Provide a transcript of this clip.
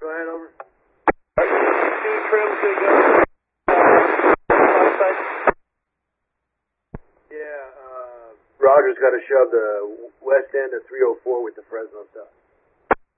ahead, over. Two trims to go. Yeah, Roger's got to shove the west end of 304 with the Fresno stuff.